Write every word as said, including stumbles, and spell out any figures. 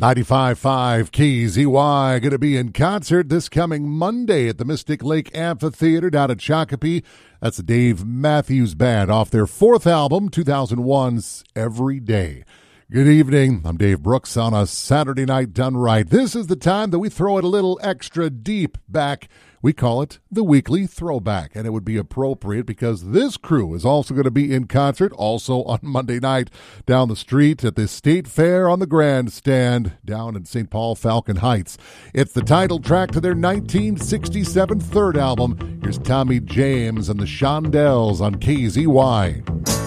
ninety-five point five K Z Y going to be in concert this coming Monday at the Mystic Lake Amphitheater down at Shakopee. That's the Dave Matthews Band off their fourth album, two thousand one's Every Day. Good evening. I'm Dave Brooks on a Saturday night done right. This is the time that we throw it a little extra deep back. We call it the Weekly Throwback, and it would be appropriate because this crew is also going to be in concert also on Monday night down the street at the State Fair on the Grandstand down in Saint Paul Falcon Heights. It's the title track to their nineteen sixty-seven third album. Here's Tommy James and the Shondells on K Z Y.